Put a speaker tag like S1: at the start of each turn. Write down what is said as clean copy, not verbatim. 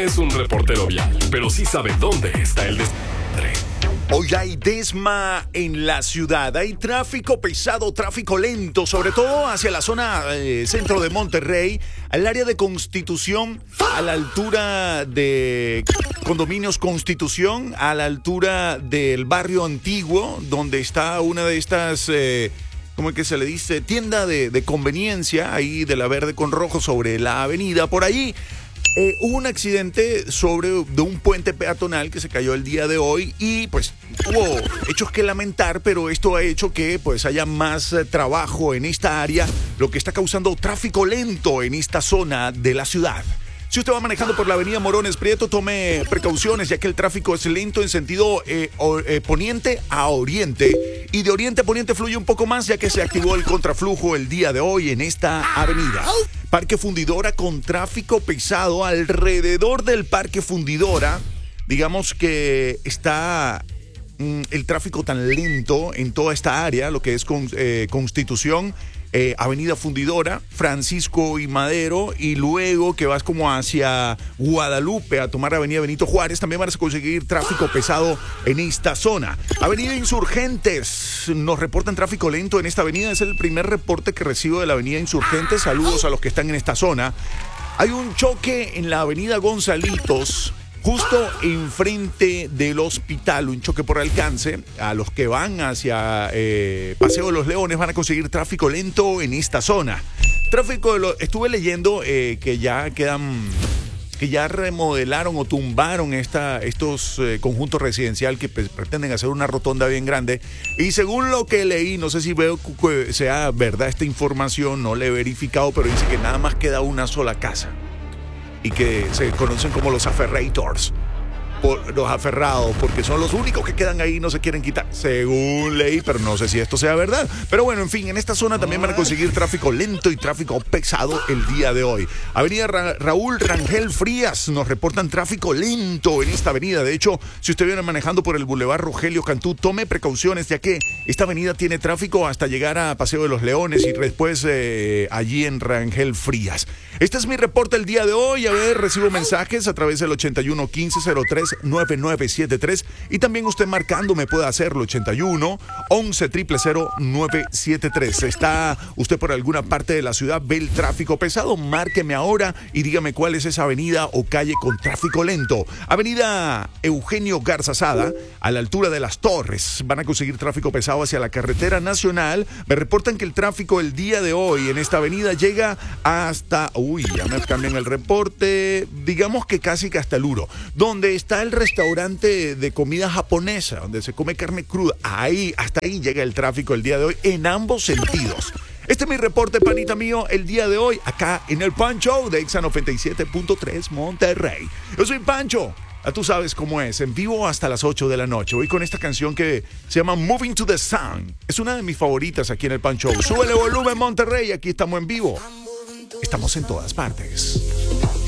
S1: es un reportero vial, pero sí sabe dónde está el desmadre.
S2: Hoy hay desma en la ciudad, hay tráfico pesado, tráfico lento, sobre todo hacia la zona centro de Monterrey, al área de Constitución, a la altura de Condominios Constitución, a la altura del barrio antiguo, donde está una de estas, ¿cómo es que se le dice? Tienda de conveniencia, ahí de la verde con rojo sobre la avenida, por ahí. Hubo un accidente de un puente peatonal que se cayó el día de hoy y pues hubo hechos que lamentar, pero esto ha hecho que pues haya más trabajo en esta área, lo que está causando tráfico lento en esta zona de la ciudad. Si usted va manejando por la avenida Morones Prieto, tome precauciones, ya que el tráfico es lento en sentido poniente a oriente. Y de oriente a poniente fluye un poco más, ya que se activó el contraflujo el día de hoy en esta avenida. Parque Fundidora con tráfico pesado alrededor del Parque Fundidora. Digamos que está el tráfico tan lento en toda esta área, lo que es Constitución, Avenida Fundidora, Francisco y Madero, y luego que vas como hacia Guadalupe a tomar Avenida Benito Juárez, también vas a conseguir tráfico pesado en esta zona. Avenida Insurgentes, nos reportan tráfico lento en esta avenida, es el primer reporte que recibo de la Avenida Insurgentes. Saludos a los que están en esta zona. Hay un choque en la Avenida Gonzalitos, justo enfrente del hospital, un choque por alcance. A los que van hacia Paseo de los Leones van a conseguir tráfico lento en esta zona. Estuve leyendo que ya remodelaron o tumbaron estos conjuntos residencial que pretenden hacer una rotonda bien grande. Y según lo que leí, no sé si veo que sea verdad esta información, no la he verificado, pero dice que nada más queda una sola casa. Y que se conocen como los aferrators, los aferrados, porque son los únicos que quedan ahí y no se quieren quitar, según leí, pero no sé si esto sea verdad. Pero bueno, en fin, en esta zona también van a conseguir tráfico lento y tráfico pesado el día de hoy. Avenida Raúl Rangel Frías, nos reportan tráfico lento en esta avenida. De hecho, si usted viene manejando por el Boulevard Rogelio Cantú, tome precauciones, ya que esta avenida tiene tráfico hasta llegar a Paseo de los Leones y después allí en Rangel Frías. Este es mi reporte el día de hoy. A ver, recibo mensajes a través del 81 15 03 9973 y también usted marcando me puede hacerlo 81 11 000 973. Está usted por alguna parte de la ciudad, ve el tráfico pesado, márqueme ahora y dígame cuál es esa avenida o calle con tráfico lento. Avenida Eugenio Garza Sada, a la altura de Las Torres, van a conseguir tráfico pesado hacia la carretera nacional. Me reportan que el tráfico el día de hoy en esta avenida llega hasta, ya me cambian el reporte, digamos que casi que hasta el Uro, donde está el restaurante de comida japonesa, donde se come carne cruda. Hasta ahí llega el tráfico el día de hoy en ambos sentidos. Este es mi reporte, panita mío, el día de hoy, acá en el Pancho de Exa 97.3 Monterrey. Yo soy Pancho, ya tú sabes cómo es, en vivo hasta las 8 de la noche. Voy con esta canción que se llama Moving to the Sun. Es una de mis favoritas aquí en el Pancho. Súbele volumen, Monterrey, aquí estamos en vivo. Estamos en todas partes.